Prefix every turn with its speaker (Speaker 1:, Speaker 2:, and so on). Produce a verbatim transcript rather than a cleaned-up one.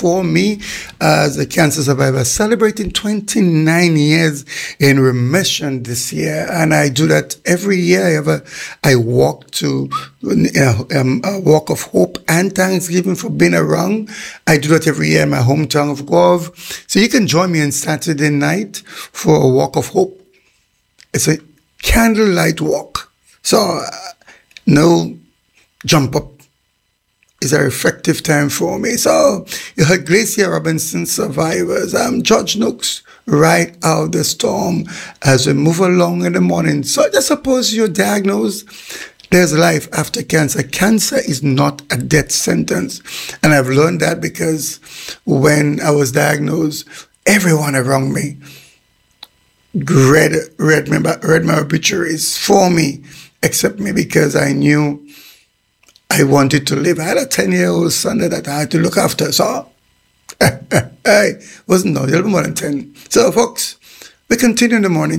Speaker 1: for me as a cancer survivor, celebrating twenty-nine years in remission this year. And I do that every year. I, have a, I walk to uh, um, a walk of hope and Thanksgiving for being around. I do that every year in my hometown of Grove. So you can join me on Saturday night for a walk of hope. It's a candlelight walk. So uh, no jump up. Is an effective time for me. So you heard Gracia Robinson, Survivors. I'm George Nooks, Ride Out the Storm as we move along in the morning. So just suppose you're diagnosed. There's life after cancer. Cancer is not a death sentence. And I've learned that because when I was diagnosed, everyone around me read, read, my, read my obituaries for me, except me, because I knew I wanted to live. I had a ten-year-old son that I had to look after. So I wasn't no, a little more than ten. So folks, we continue in the morning.